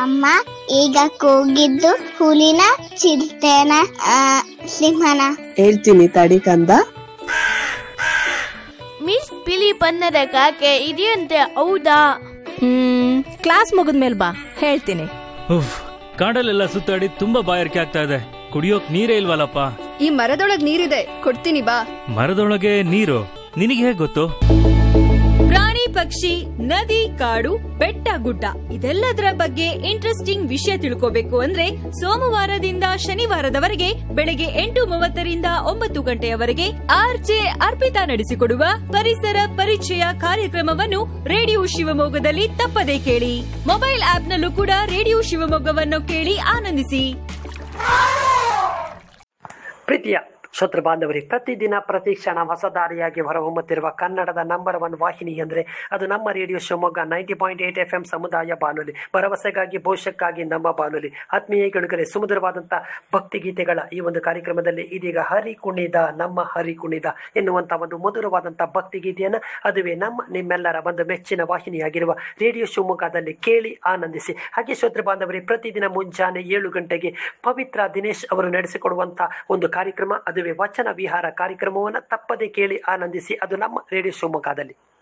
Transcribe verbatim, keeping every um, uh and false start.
ಅಮ್ಮ ಈಗ ಕೂಗಿದ್ದು ಹುಲಿನ ಚಿರತೆನ ಆ, ಸಿಂಹನ? ಹೇಳ್ತೀನಿ ತಡಿ ಕಂದ. ಮಿಸ್ ಬಿಳಿ ಬಣ್ಣದ ಕಾಗೆ ಇದೆಯಂತೆ, ಹೌದಾ? ಹ್ಮ್ ಕ್ಲಾಸ್ ಮುಗಿದ್ಮೇಲೆ ಬಾ, ಹೇಳ್ತೀನಿ. ಉಫ್, ಕಾಡಲ್ಲೆಲ್ಲ ಸುತ್ತಾಡಿ ತುಂಬಾ ಬಾಯಾರಿಕೆ ಆಗ್ತಾ ಇದೆ, ಕುಡಿಯೋಕ್ ನೀರೇ ಇಲ್ವಲ್ಲಪ್ಪ. ಈ ಮರದೊಳಗ್ ನೀರಿದೆ, ಕೊಡ್ತೀನಿ ಬಾ. ಮರದೊಳಗೆ ನೀರು ನಿನಗೆ ಹೇಗ್ ಗೊತ್ತು? ಪ್ರಾಣಿ ಪಕ್ಷಿ ನದಿ ಕಾಡು ಬೆಟ್ಟ ಗುಡ್ಡ ಇದೆಲ್ಲದರ ಬಗ್ಗೆ ಇಂಟ್ರೆಸ್ಟಿಂಗ್ ವಿಷಯ ತಿಳ್ಕೋಬೇಕು ಅಂದ್ರೆ ಸೋಮವಾರದಿಂದ ಶನಿವಾರದವರೆಗೆ ಬೆಳಗ್ಗೆ ಎಂಟು ಮೂವತ್ತರಿಂದ ಒಂಬತ್ತು ಗಂಟೆಯವರೆಗೆ ಆರ್ಜೆ ಅರ್ಪಿತಾ ನಡೆಸಿಕೊಡುವ ಪರಿಸರ ಪರಿಚಯ ಕಾರ್ಯಕ್ರಮವನ್ನು ರೇಡಿಯೋ ಶಿವಮೊಗ್ಗದಲ್ಲಿ ತಪ್ಪದೇ ಕೇಳಿ. ಮೊಬೈಲ್ ಆಪ್ ನಲ್ಲೂ ಕೂಡ ರೇಡಿಯೋ ಶಿವಮೊಗ್ಗವನ್ನು ಕೇಳಿ ಆನಂದಿಸಿ. ಪ್ರೀತಿಯ ಶ್ರೋತೃ ಬಾಂಧವರೇ, ಪ್ರತಿದಿನ ಪ್ರತಿ ಕ್ಷಣ ಹೊಸ ದಾರಿಯಾಗಿ ಹೊರಹೊಮ್ಮುತ್ತಿರುವ ಕನ್ನಡದ ನಂಬರ್ ಒನ್ ವಾಹಿನಿ ಅಂದರೆ ಅದು ನಮ್ಮ radio Shivamogga ninety point eight F M ಸಮುದಾಯ ಬಾನುಲಿ, ಭರವಸೆಗಾಗಿ ಭವಿಷ್ಯಕ್ಕಾಗಿ ನಮ್ಮ ಬಾನುಲಿ. ಆತ್ಮೀಯ ಗೆಳುಗರೆ, ಸುಮಧುರವಾದಂಥ ಭಕ್ತಿಗೀತೆಗಳ ಈ ಒಂದು ಕಾರ್ಯಕ್ರಮದಲ್ಲಿ ಇದೀಗ ಹರಿ ಕುಣಿದ ನಮ್ಮ ಹರಿ ಕುಣಿದ ಎನ್ನುವಂಥ ಒಂದು ಮಧುರವಾದಂಥ ಭಕ್ತಿಗೀತೆಯನ್ನು ಅದುವೇ ನಮ್ಮ ನಿಮ್ಮೆಲ್ಲರ ಒಂದು ಮೆಚ್ಚಿನ ವಾಹಿನಿಯಾಗಿರುವ ರೇಡಿಯೋ ಶಿವಮೊಗ್ಗದಲ್ಲಿ ಕೇಳಿ ಆನಂದಿಸಿ. ಹಾಗೆ ಶ್ರೋತೃ ಬಾಂಧವರೇ, ಪ್ರತಿದಿನ ಮುಂಜಾನೆ ಏಳು ಗಂಟೆಗೆ ಪವಿತ್ರ ದಿನೇಶ್ ಅವರು ನಡೆಸಿಕೊಡುವಂಥ ಒಂದು ಕಾರ್ಯಕ್ರಮ ಅದುವೇ ವಚನ ವಿಹಾರ ಕಾರ್ಯಕ್ರಮವನ್ನು ತಪ್ಪದೇ ಕೇಳಿ ಆನಂದಿಸಿ. ಅದು ನಮ್ಮ ರೇಡಿಯೋ ಶಿವಮೊಗ್ಗದಲ್ಲಿ.